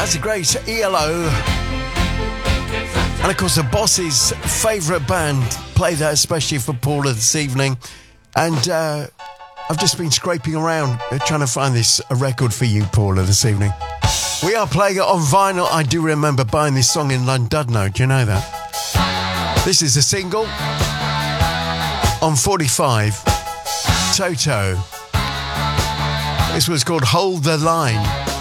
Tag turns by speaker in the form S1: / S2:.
S1: That's a great ELO. And of course, the boss's favourite band play that especially for Paula this evening. And I've just been scraping around trying to find a record for you, Paula, this evening. We are playing it on vinyl. I do remember buying this song in Llandudno. Do you know that? This is a single on 45. Toto. This was called Hold the Line.